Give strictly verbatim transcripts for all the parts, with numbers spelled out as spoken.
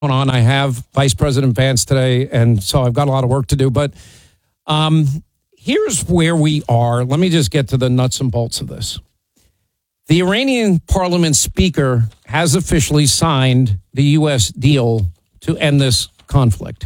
on. I have Vice President Vance today, and so I've got a lot of work to do. But um, here's where we are. Let me just get to the nuts and bolts of this. The Iranian parliament speaker has officially signed the U S deal to end this conflict.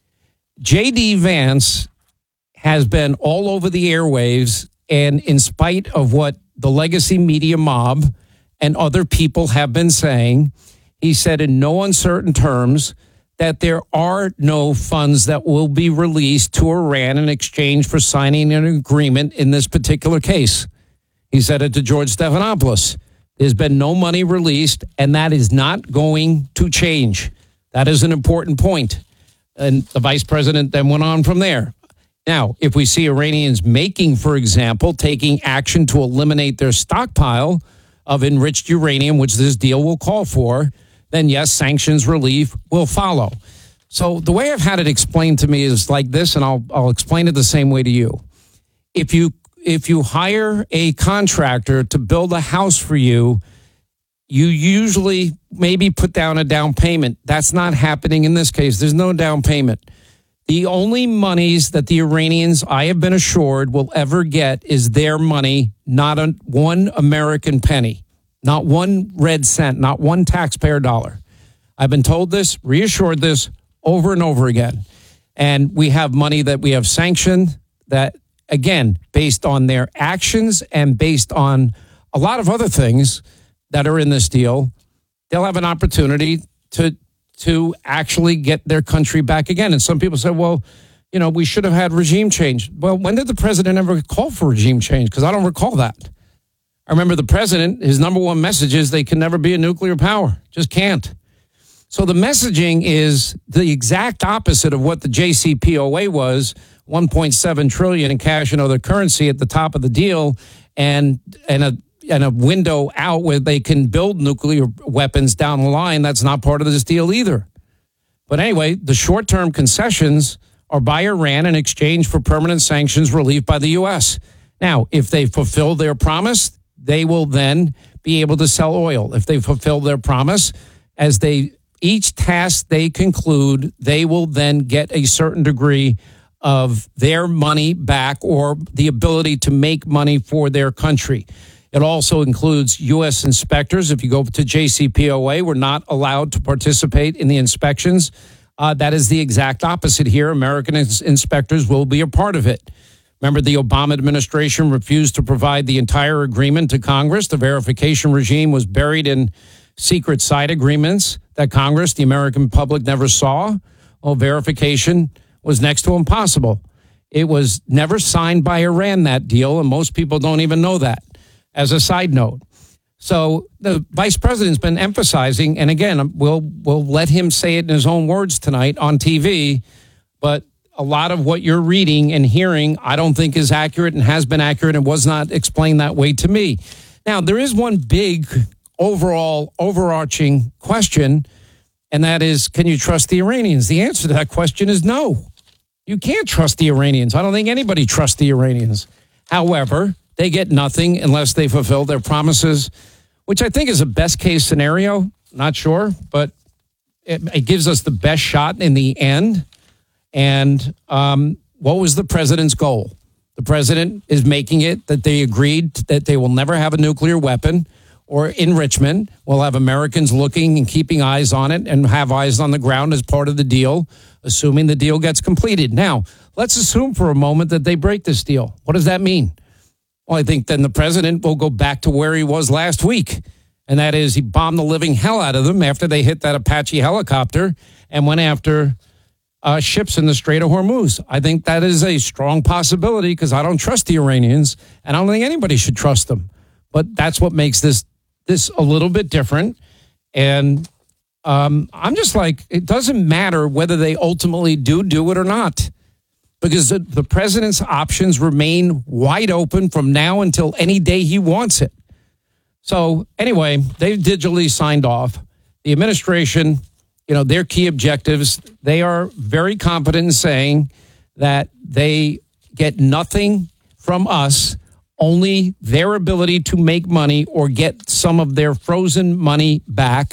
J D. Vance has been all over the airwaves, and in spite of what the legacy media mob and other people have been saying, he said in no uncertain terms that there are no funds that will be released to Iran in exchange for signing an agreement in this particular case. He said it to George Stephanopoulos. There's been no money released, and that is not going to change. That is an important point. And the vice president then went on from there. Now, if we see Iranians making, for example, taking action to eliminate their stockpile of enriched uranium, which this deal will call for, then yes, sanctions relief will follow. So the way I've had it explained to me is like this, and I'll I'll explain it the same way to you. If you if you hire a contractor to build a house for you, you usually maybe put down a down payment. That's not happening in this case. There's no down payment. The only monies that the Iranians, I have been assured, will ever get is their money, not a, one American penny. Not one red cent, not one taxpayer dollar. I've been told this, reassured this over and over again. And we have money that we have sanctioned that, again, based on their actions and based on a lot of other things that are in this deal, they'll have an opportunity to to actually get their country back again. And some people say, well, you know, we should have had regime change. Well, when did the president ever call for regime change? Because I don't recall that. I remember the president, his number one message is they can never be a nuclear power. Just can't. So the messaging is the exact opposite of what the J C P O A was, one point seven trillion dollars in cash and other currency at the top of the deal, and and a and a window out where they can build nuclear weapons down the line. That's not part of this deal either. But anyway, the short-term concessions are by Iran in exchange for permanent sanctions relief by the U S. Now, if they fulfill their promise, they will then be able to sell oil. If they fulfill their promise, as they each task they conclude, they will then get a certain degree of their money back or the ability to make money for their country. It also includes U S inspectors. If you go to J C P O A, we're not allowed to participate in the inspections. Uh, that is the exact opposite here. American ins- inspectors will be a part of it. Remember, the Obama administration refused to provide the entire agreement to Congress. The verification regime was buried in secret side agreements that Congress, the American public, never saw. Well, verification was next to impossible. It was never signed by Iran, that deal, and most people don't even know that, as a side note. So the vice president's been emphasizing, and again, we'll, we'll let him say it in his own words tonight on T V, but a lot of what you're reading and hearing, I don't think is accurate and has been accurate and was not explained that way to me. Now, there is one big overall overarching question, and that is, can you trust the Iranians? The answer to that question is no. You can't trust the Iranians. I don't think anybody trusts the Iranians. However, they get nothing unless they fulfill their promises, which I think is a best case scenario. Not sure, but it, it gives us the best shot in the end. And um, what was the president's goal? The president is making it that they agreed that they will never have a nuclear weapon or enrichment. We'll have Americans looking and keeping eyes on it and have eyes on the ground as part of the deal, assuming the deal gets completed. Now, let's assume for a moment that they break this deal. What does that mean? Well, I think then the president will go back to where he was last week. And that is he bombed the living hell out of them after they hit that Apache helicopter and went after uh, ships in the Strait of Hormuz. I think that is a strong possibility because I don't trust the Iranians and I don't think anybody should trust them. But that's what makes this this a little bit different. And um, I'm just like, it doesn't matter whether they ultimately do do it or not, because the, the president's options remain wide open from now until any day he wants it. So anyway, they've digitally signed off. The administration, you know, their key objectives, they are very confident in saying that they get nothing from us, only their ability to make money or get some of their frozen money back.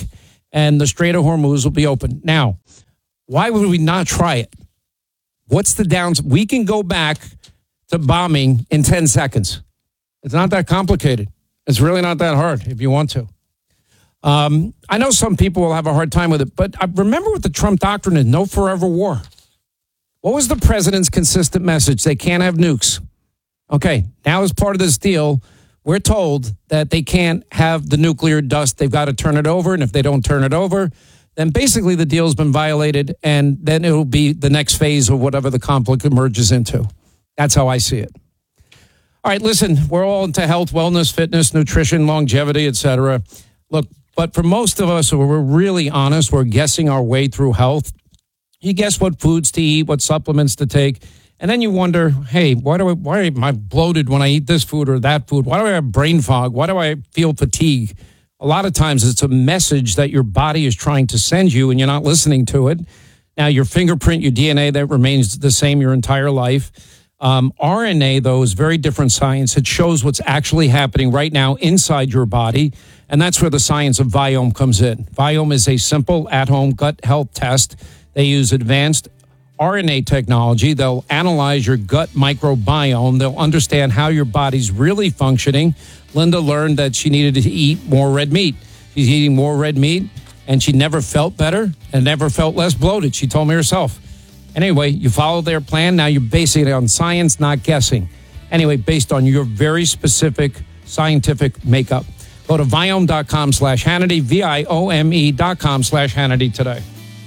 and the Strait of Hormuz will be open. Now, why would we not try it? What's the downs? We can go back to bombing in ten seconds. It's not that complicated. It's really not that hard if you want to. Um, I know some people will have a hard time with it, but I remember what the Trump doctrine is, no forever war. What was the president's consistent message? They can't have nukes. Okay, now as part of this deal, we're told that they can't have the nuclear dust. They've got to turn it over, and if they don't turn it over, then basically the deal's been violated, and then it'll be the next phase of whatever the conflict emerges into. That's how I see it. All right, listen, we're all into health, wellness, fitness, nutrition, longevity, et cetera. Look, but for most of us who are really honest, we're guessing our way through health. You guess what foods to eat, what supplements to take, and then you wonder, hey, why do I, why am I bloated when I eat this food or that food? Why do I have brain fog? Why do I feel fatigue? A lot of times it's a message that your body is trying to send you and you're not listening to it. Now, your fingerprint, your D N A, that remains the same your entire life. Um, R N A, though, is very different science. It shows what's actually happening right now inside your body, and that's where the science of Viome comes in. Viome is a simple at-home gut health test. They use advanced R N A technology. They'll analyze your gut microbiome. They'll understand how your body's really functioning. Linda learned that she needed to eat more red meat. She's eating more red meat, and she never felt better and never felt less bloated. She told me herself. Anyway, you follow their plan. Now you're basing it on science, not guessing. Anyway, based on your very specific scientific makeup. Go to Viome.com slash Hannity, V I O M E dot com slash Hannity today.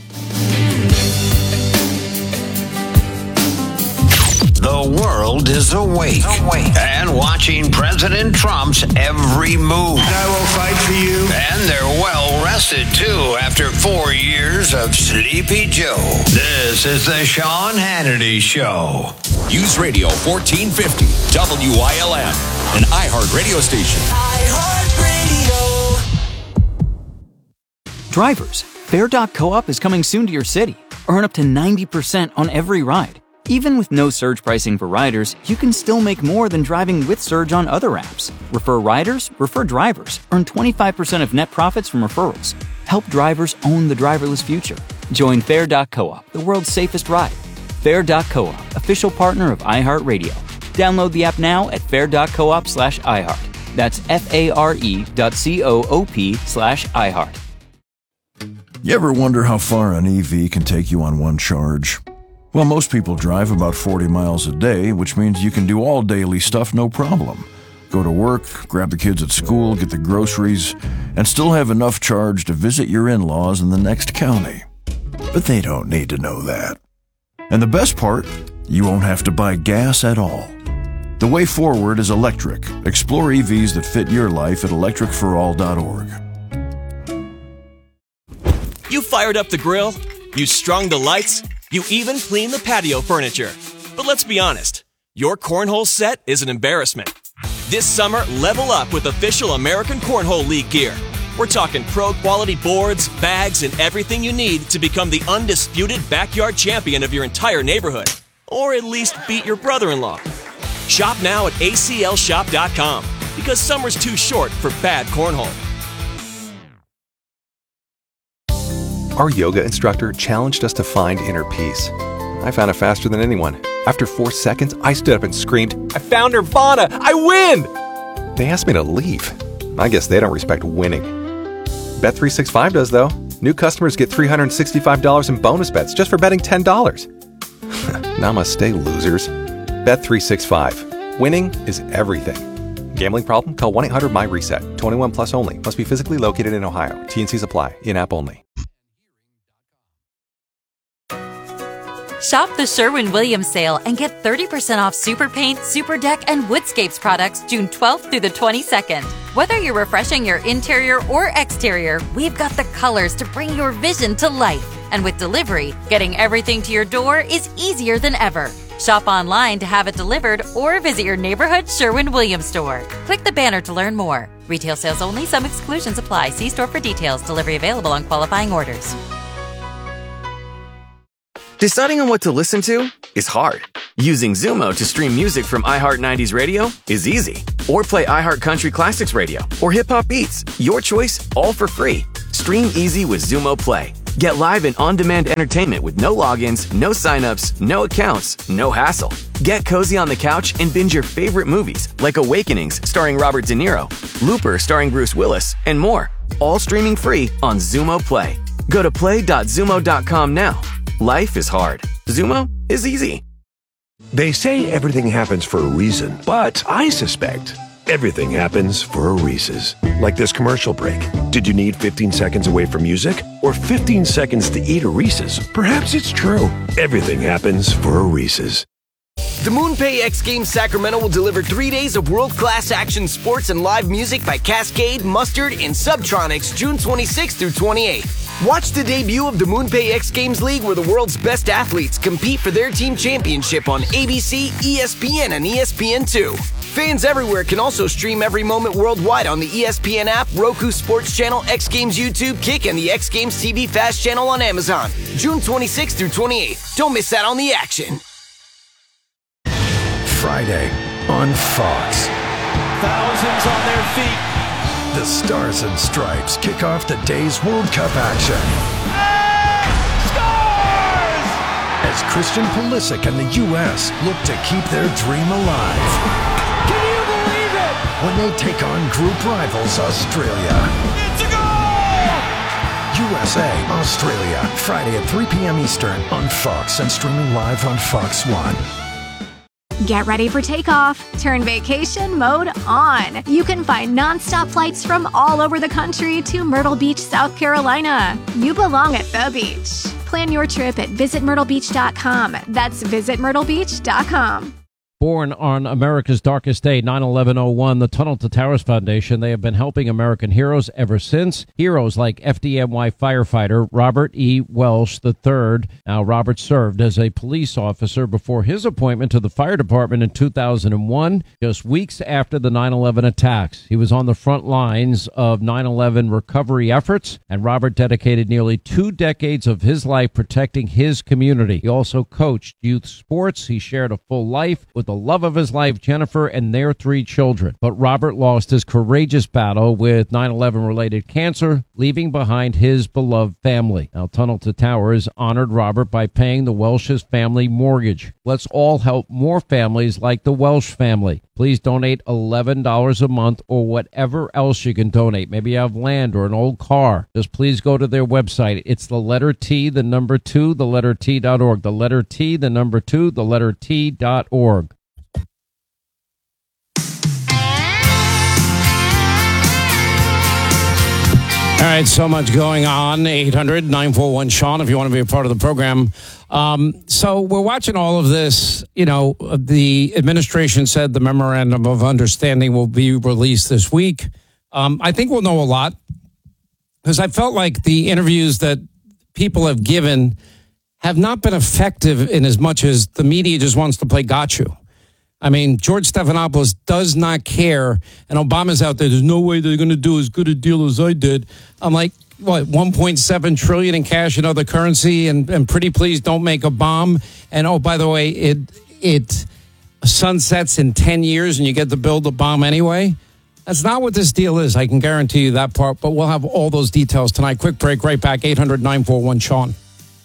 The world is awake, awake and watching President Trump's every move. I will fight for you. And they're well rested, too, after four years of Sleepy Joe. This is the Sean Hannity Show. News Radio fourteen fifty, W I L M, an iHeart radio station. iHeart Radio. Drivers, Fair dot coop is coming soon to your city. Earn up to ninety percent on every ride. Even with no surge pricing for riders, you can still make more than driving with surge on other apps. Refer riders, refer drivers. Earn twenty-five percent of net profits from referrals. Help drivers own the driverless future. Join Fair dot coop, the world's safest ride. Fair dot coop, official partner of iHeartRadio. Download the app now at fair dot coop slash iHeart. That's F-A-R-E dot C-O-O-P slash iHeart. You ever wonder how far an E V can take you on one charge? Well, most people drive about forty miles a day, which means you can do all daily stuff no problem. Go to work, grab the kids at school, get the groceries, and still have enough charge to visit your in-laws in the next county. But they don't need to know that. And the best part, you won't have to buy gas at all. The way forward is electric. Explore E Vs that fit your life at electric for all dot org. You fired up the grill, you strung the lights, you even cleaned the patio furniture. But let's be honest, your cornhole set is an embarrassment. This summer, level up with official American Cornhole League gear. We're talking pro-quality boards, bags, and everything you need to become the undisputed backyard champion of your entire neighborhood. Or at least beat your brother-in-law. Shop now at A C L shop dot com, because summer's too short for bad cornhole. Our yoga instructor challenged us to find inner peace. I found it faster than anyone. After four seconds, I stood up and screamed, "I found Nirvana! I win!" They asked me to leave. I guess they don't respect winning. Bet three sixty-five does, though. New customers get three hundred sixty-five dollars in bonus bets just for betting ten dollars. Namaste, losers. Bet three sixty-five. Winning is everything. Gambling problem? Call one eight hundred M Y reset. twenty-one plus only. Must be physically located in Ohio. T and Cs apply. In-app only. Shop the Sherwin-Williams sale and get thirty percent off Super Paint, Super Deck, and Woodscapes products June twelfth through the twenty-second. Whether you're refreshing your interior or exterior, we've got the colors to bring your vision to life. And with delivery, getting everything to your door is easier than ever. Shop online to have it delivered or visit your neighborhood Sherwin-Williams store. Click the banner to learn more. Retail sales only. Some exclusions apply. See store for details. Delivery available on qualifying orders. Deciding on what to listen to is hard. Using Zumo to stream music from iHeart nineties Radio is easy. Or play iHeart Country Classics Radio or Hip Hop Beats. Your choice, all for free. Stream easy with Xumo Play. Get live and on-demand entertainment with no logins, no signups, no accounts, no hassle. Get cozy on the couch and binge your favorite movies like Awakenings starring Robert De Niro, Looper starring Bruce Willis, and more. All streaming free on Xumo Play. Go to play dot xumo dot com now. Life is hard. Xumo is easy. They say everything happens for a reason, but I suspect everything happens for a Reese's. Like this commercial break. Did you need fifteen seconds away from music? Or fifteen seconds to eat a Reese's? Perhaps it's true. Everything happens for a Reese's. The MoonPay X Games Sacramento will deliver three days of world-class action sports and live music by Cascade, Mustard, and Subtronics June twenty-sixth through twenty-eighth. Watch the debut of the MoonPay X Games League where the world's best athletes compete for their team championship on A B C, E S P N, and E S P N two. Fans everywhere can also stream every moment worldwide on the E S P N app, Roku Sports Channel, X Games YouTube, Kick, and the X Games T V Fast Channel on Amazon. June twenty-sixth through twenty-eighth. Don't miss out on the action. Friday on Fox. Thousands on their feet. The Stars and Stripes kick off the day's World Cup action. Stars! As Christian Pulisic and the U S look to keep their dream alive. Can you believe it? When they take on group rivals Australia. It's a goal! U S A, Australia, Friday at three p.m. Eastern on Fox and streaming live on Fox One. Get ready for takeoff. Turn vacation mode on. You can find nonstop flights from all over the country to Myrtle Beach, South Carolina. You belong at the beach. Plan your trip at visit myrtle beach dot com. That's visit myrtle beach dot com. Born on America's darkest day, nine eleven oh one, the Tunnel to Towers Foundation, they have been helping American heroes ever since. Heroes like F D M Y firefighter Robert E. Welsh the third. Now, Robert served as a police officer before his appointment to the fire department in two thousand one, just weeks after the nine eleven attacks. He was on the front lines of nine eleven recovery efforts, and Robert dedicated nearly two decades of his life protecting his community. He also coached youth sports. He shared a full life with the love of his life, Jennifer, and their three children. But Robert lost his courageous battle with nine eleven related cancer, leaving behind his beloved family. Now, Tunnel to Towers honored Robert by paying the Welsh's family mortgage. Let's all help more families like the Welsh family. Please donate eleven dollars a month or whatever else you can donate. Maybe you have land or an old car. Just please go to their website. It's the letter T, the number two, the letter T dot org. The letter T, the number two, the letter T dot org. All right, so much going on. eight hundred nine four one Sean, if you want to be a part of the program. Um, so we're watching all of this. You know, the administration said the memorandum of understanding will be released this week. Um, I think we'll know a lot because I felt like the interviews that people have given have not been effective in as much as the media just wants to play gotcha. I mean, George Stephanopoulos does not care, and Obama's out there. There's no way they're going to do as good a deal as I did. I'm like, what, one point seven trillion dollars in cash and other currency, and, and pretty please don't make a bomb. And, oh, by the way, it it sunsets in ten years, and you get to build a bomb anyway. That's not what this deal is. I can guarantee you that part, but we'll have all those details tonight. Quick break, right back, eight hundred nine four one Sean.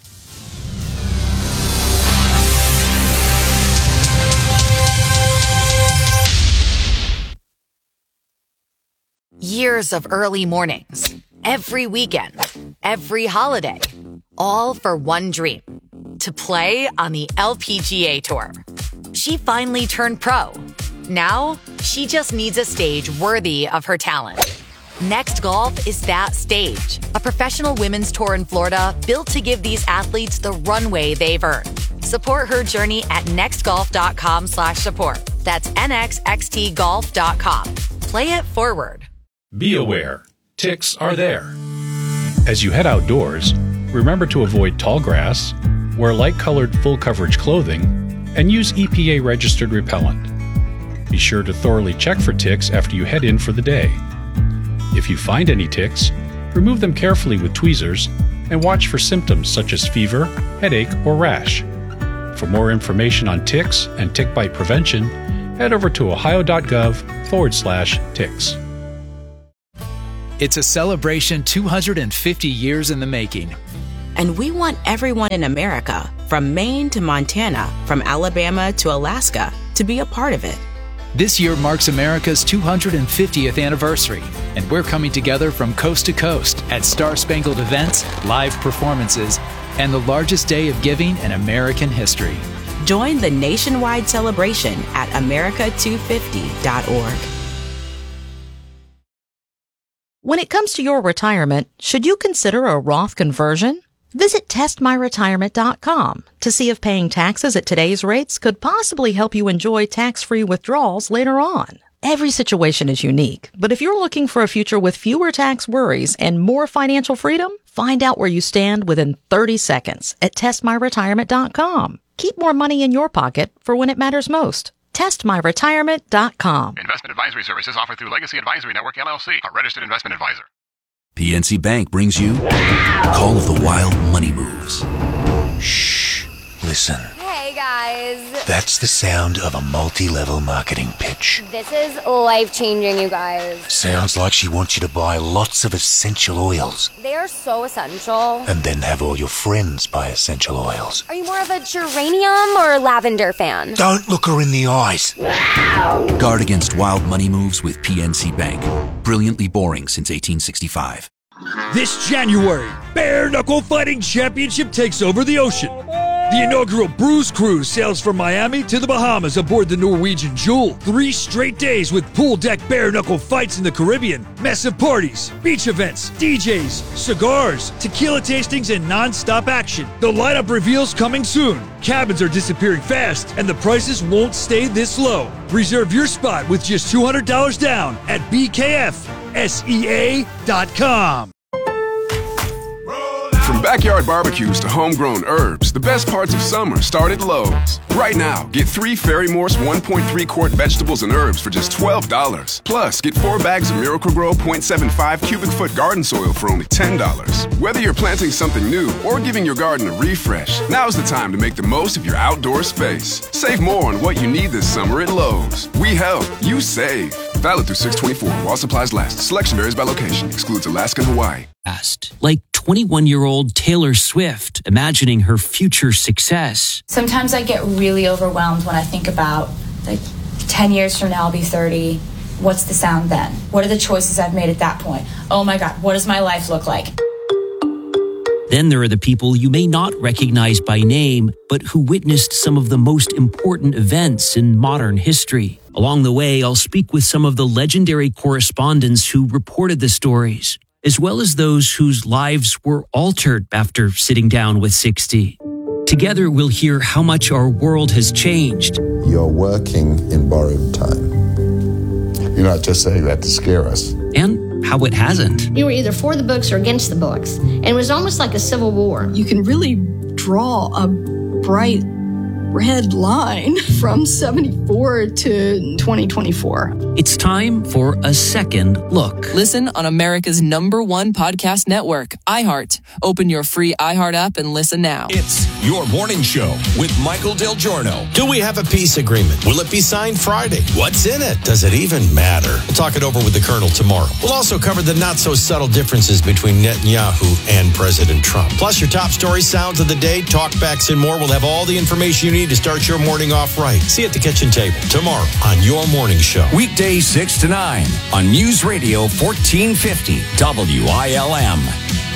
Years of early mornings, every weekend, every holiday, all for one dream, to play on the L P G A Tour. She finally turned pro. Now, she just needs a stage worthy of her talent. Next Golf is that stage, a professional women's tour in Florida built to give these athletes the runway they've earned. Support her journey at nextgolf.com slash support. That's N X X T golf dot com. Play it forward. Be aware, ticks are there. As you head outdoors, remember to avoid tall grass, wear light-colored full-coverage clothing, and use E P A-registered repellent. Be sure to thoroughly check for ticks after you head in for the day. If you find any ticks, remove them carefully with tweezers and watch for symptoms such as fever, headache, or rash. For more information on ticks and tick bite prevention, head over to ohio.gov forward slash ticks. It's a celebration two hundred fifty years in the making. And we want everyone in America, from Maine to Montana, from Alabama to Alaska, to be a part of it. This year marks America's two hundred fiftieth anniversary, and we're coming together from coast to coast at Star-Spangled events, live performances, and the largest day of giving in American history. Join the nationwide celebration at america two fifty dot org. When it comes to your retirement, should you consider a Roth conversion? Visit test my retirement dot com to see if paying taxes at today's rates could possibly help you enjoy tax-free withdrawals later on. Every situation is unique, but if you're looking for a future with fewer tax worries and more financial freedom, find out where you stand within thirty seconds at test my retirement dot com. Keep more money in your pocket for when it matters most. test my retirement dot com. Investment advisory services offered through Legacy Advisory Network, L L C, a registered investment advisor. P N C Bank brings you Call of the Wild Money Moves. Shh. Listen. Hey, guys. That's the sound of a multi-level marketing pitch. This is life-changing, you guys. Sounds like she wants you to buy lots of essential oils. They are so essential. And then have all your friends buy essential oils. Are you more of a geranium or lavender fan? Don't look her in the eyes. Guard against wild money moves with P N C Bank. Brilliantly boring since eighteen sixty-five. This January, Bare Knuckle Fighting Championship takes over the ocean. The inaugural Bruise Cruise sails from Miami to the Bahamas aboard the Norwegian Jewel. Three straight days with pool deck bare knuckle fights in the Caribbean, massive parties, beach events, D Js, cigars, tequila tastings, and non-stop action. The lineup reveals coming soon. Cabins are disappearing fast, and the prices won't stay this low. Reserve your spot with just two hundred dollars down at B K F S E A dot com. From backyard barbecues to homegrown herbs, the best parts of summer start at Lowe's. Right now, get three Fairy Morse one point three quart vegetables and herbs for just twelve dollars. Plus, get four bags of Miracle-Gro point seven five cubic foot garden soil for only ten dollars. Whether you're planting something new or giving your garden a refresh, now's the time to make the most of your outdoor space. Save more on what you need this summer at Lowe's. We help, you save. Valid through six twenty-four while supplies last. Selection varies by location. Excludes Alaska and Hawaii. Like twenty-one-year-old Taylor Swift imagining her future success. Sometimes I get really overwhelmed when I think about, like, ten years from now I'll be thirty. What's the sound then? What are the choices I've made at that point? Oh my God, what does my life look like? Then there are the people you may not recognize by name, but who witnessed some of the most important events in modern history. Along the way, I'll speak with some of the legendary correspondents who reported the stories, as well as those whose lives were altered after sitting down with sixty. Together, we'll hear how much our world has changed. You're working in borrowed time. You're not just saying that to scare us. And how it hasn't. You were either for the books or against the books. And it was almost like a civil war. You can really draw a bright red line from seventy-four to twenty twenty-four. It's time for a second look. Listen on America's number one podcast network, iHeart. Open your free iHeart app and listen now. It's Your Morning Show with Michael Del Giorno. Do we have a peace agreement? Will it be signed Friday? What's in it? Does it even matter? We'll talk it over with the Colonel tomorrow. We'll also cover the not-so-subtle differences between Netanyahu and President Trump. Plus your top story sounds of the day, talkbacks, and more. We'll have all the information you need to start your morning off right. See you at the kitchen table tomorrow on Your Morning Show. Weekdays six to nine on News Radio fourteen fifty W I L M.